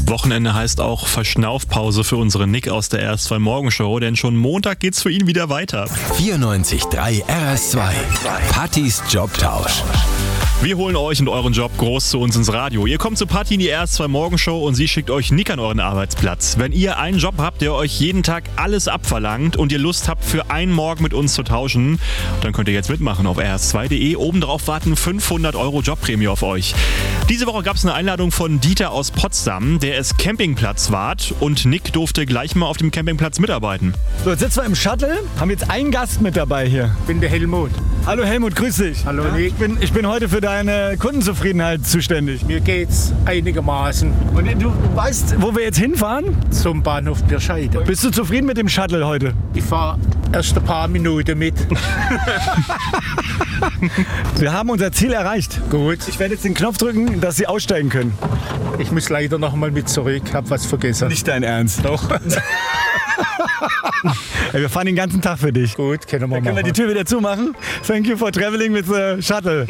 Wochenende heißt auch Verschnaufpause für unseren Nick aus der RS2 Morgenshow, denn schon Montag geht's für ihn wieder weiter. 94.3 RS2. Pattys Jobtausch. Wir holen euch und euren Job groß zu uns ins Radio. Ihr kommt zu Patti in die RS2 Morgenshow und sie schickt euch Nick an euren Arbeitsplatz. Wenn ihr einen Job habt, der euch jeden Tag alles abverlangt und ihr Lust habt, für einen Morgen mit uns zu tauschen, dann könnt ihr jetzt mitmachen auf rs2.de. Obendrauf warten 500 € Jobprämie auf euch. Diese Woche gab es eine Einladung von Dieter aus Potsdam. Der ist Campingplatzwart und Nick durfte gleich mal auf dem Campingplatz mitarbeiten. So, jetzt sitzen wir im Shuttle, haben jetzt einen Gast mit dabei hier. Ich bin der Helmut. Hallo Helmut, grüß dich. Hallo Ja, Nick. ich bin heute für deine Kundenzufriedenheit zuständig. Mir geht's einigermaßen Und du weißt, wo wir jetzt hinfahren? zum Bahnhof Birscheide. Bist du zufrieden mit dem Shuttle heute? Ich fahre erst ein paar Minuten mit. Wir haben unser Ziel erreicht. Gut, Ich werde jetzt den Knopf drücken, dass Sie aussteigen können. ich muss leider noch mal mit zurück, hab was vergessen. Nicht dein Ernst. Doch. Ey, wir fahren den ganzen Tag für dich. Gut, können wir Können wir machen. die Tür wieder zumachen? Thank you for traveling with the Shuttle.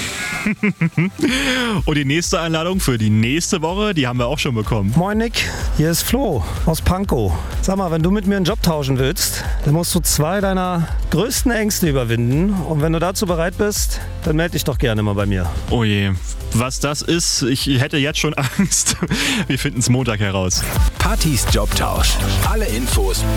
Und die nächste Einladung für die nächste Woche, die haben wir auch schon bekommen. Moin Nick, hier ist Flo aus Pankow. Sag mal, wenn du mit mir einen Job tauschen willst, dann musst du 2 deiner größten Ängste überwinden. Und wenn du dazu bereit bist, dann melde dich doch gerne mal bei mir. Oh je, was das ist, ich hätte jetzt schon Angst. Wir finden es Montag heraus. Pattys Jobtausch. Alle Infos